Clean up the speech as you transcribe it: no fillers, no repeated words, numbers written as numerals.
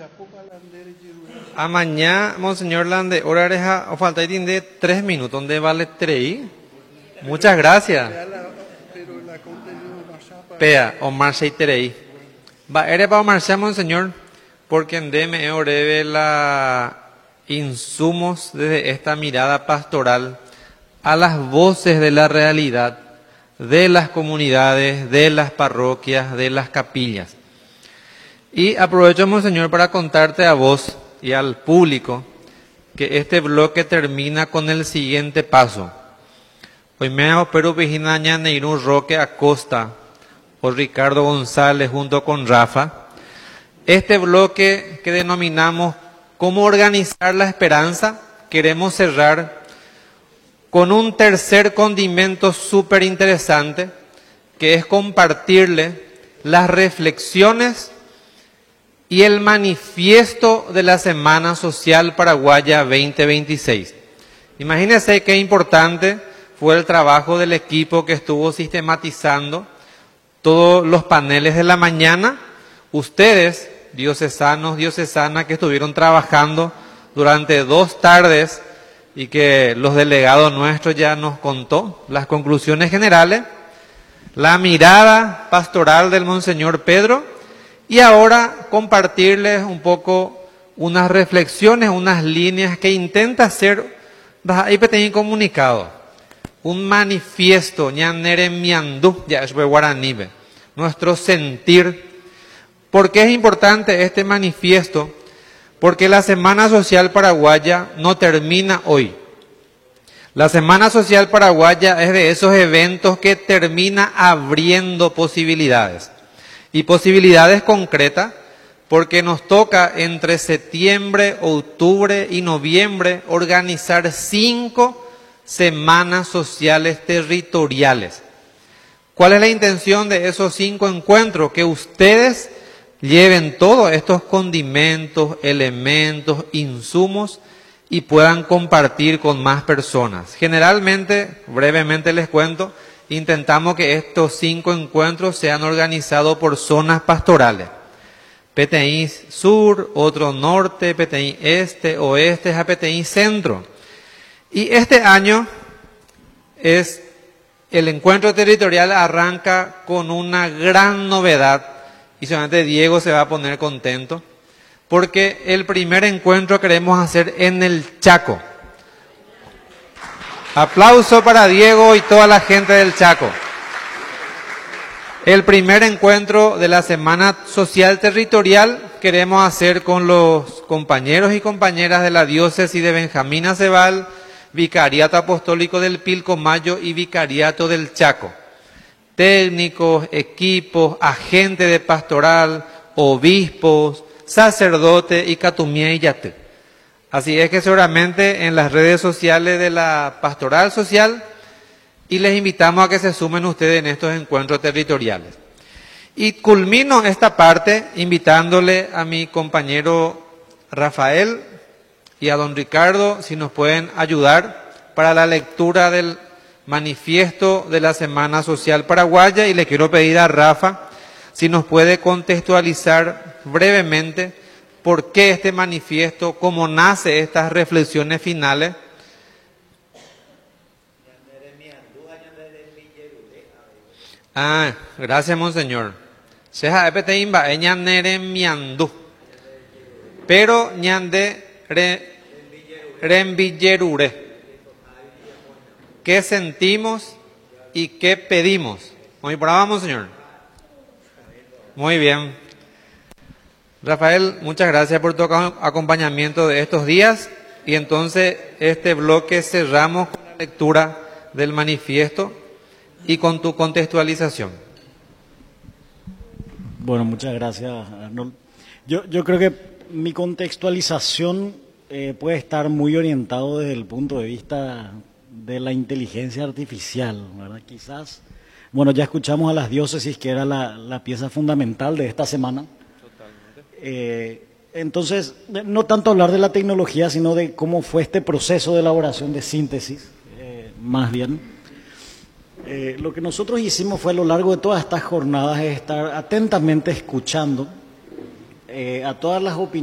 Amañá, Monseñor Lande, horareja, o falta de 3 minutos, donde vale 3. Muchas gracias. Pea, Omar Seiterei. Va, eres para Omar Monseñor, porque en DM oreve la insumos desde esta mirada pastoral a las voces de la realidad, de las comunidades, de las parroquias, de las capillas. Y aprovecho, Monseñor, para contarte a vos y al público que este bloque termina con el siguiente paso. Hoy me hago pero vigina Neirun Roque Acosta o Ricardo González junto con Rafa. Este bloque que denominamos ¿Cómo organizar la esperanza? Queremos cerrar con un tercer condimento súper interesante, que es compartirle las reflexiones y el manifiesto de la Semana Social Paraguaya 2026. Imagínense qué importante fue el trabajo del equipo que estuvo sistematizando todos los paneles de la mañana. Ustedes, diocesanos, diocesanas, que estuvieron trabajando durante 2 tardes y que los delegados nuestros ya nos contó las conclusiones generales, la mirada pastoral del Monseñor Pedro, y ahora compartirles un poco unas reflexiones, unas líneas que intenta hacer ahí pequeño comunicado, un manifiesto, ñanere miandú, ya es guaraníbe, nuestro sentir. ¿Por qué es importante este manifiesto? Porque la Semana Social Paraguaya no termina hoy. La Semana Social Paraguaya es de esos eventos que termina abriendo posibilidades. Y posibilidades concretas, porque nos toca entre septiembre, octubre y noviembre organizar 5 semanas sociales territoriales. ¿Cuál es la intención de esos 5 encuentros? Que ustedes lleven todos estos condimentos, elementos, insumos y puedan compartir con más personas. Generalmente, brevemente les cuento, intentamos que estos 5 encuentros sean organizados por zonas pastorales. PTI Sur, otro Norte, PTI Este, Oeste, PTI Centro. Y este año el encuentro territorial arranca con una gran novedad. Y solamente Diego se va a poner contento, porque el primer encuentro queremos hacer en el Chaco. Aplauso para Diego y toda la gente del Chaco. El primer encuentro de la Semana Social Territorial queremos hacer con los compañeros y compañeras de la diócesis de Benjamín Acebal, Vicariato Apostólico del Pilcomayo y Vicariato del Chaco. Técnicos, equipos, agentes de pastoral, obispos, sacerdotes y catumía y yate. Así es que seguramente en las redes sociales de la pastoral social, y les invitamos a que se sumen ustedes en estos encuentros territoriales. Y culmino esta parte invitándole a mi compañero Rafael y a don Ricardo si nos pueden ayudar para la lectura del manifiesto de la Semana Social Paraguaya, y le quiero pedir a Rafa si nos puede contextualizar brevemente por qué este manifiesto, cómo nace estas reflexiones finales. Gracias, Monseñor. Seja epete imba ñanere miandú, pero ñande rembillerure. ¿Qué sentimos y qué pedimos? Muy bravo, Señor. Muy bien. Rafael, muchas gracias por tu acompañamiento de estos días. Y entonces este bloque cerramos con la lectura del manifiesto y con tu contextualización. Bueno, muchas gracias, Arnold. Yo creo que mi contextualización puede estar muy orientado desde el punto de vista de la inteligencia artificial, ¿verdad? Quizás, bueno, ya escuchamos a las diócesis, que era la pieza fundamental de esta semana. Totalmente. Entonces, no tanto hablar de la tecnología, sino de cómo fue este proceso de elaboración de síntesis, más bien. Lo que nosotros hicimos fue a lo largo de todas estas jornadas es estar atentamente escuchando a todas las opiniones